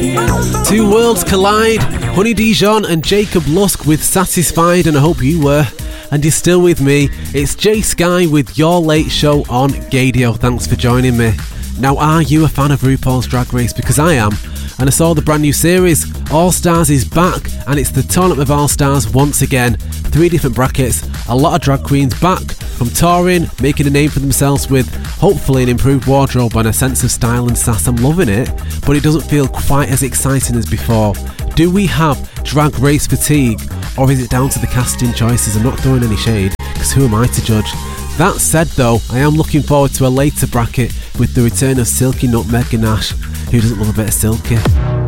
Two worlds collide. Honey Dijon and Jacob Lusk with Satisfied, and I hope you were. And you're still with me. It's Jay Sky with Your Late Show on Gadio. Thanks for joining me. Now, are you a fan of RuPaul's Drag Race? Because I am. And I saw the brand new series. All Stars is back, and it's the Tournament of All Stars once again. 3 different brackets, a lot of drag queens back from touring, making a name for themselves with hopefully an improved wardrobe and a sense of style and sass. I'm loving it, but it doesn't feel quite as exciting as before. Do we have Drag Race fatigue, or is it down to the casting choices? I'm not throwing any shade, because who am I to judge? That said though, I am looking forward to a later bracket with the return of Silky Nutmeg Ganache. Who doesn't love a bit of Silky?